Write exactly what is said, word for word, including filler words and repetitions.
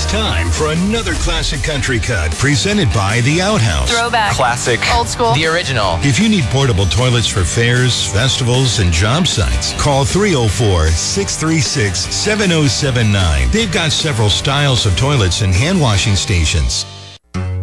time for another classic country cut presented by The Outhouse. Throwback. Classic. Old school. The original. If you need portable toilets for fairs, festivals, and job sites, call three oh four, six three six, seven oh seven nine. They've got several styles of toilets and hand washing stations.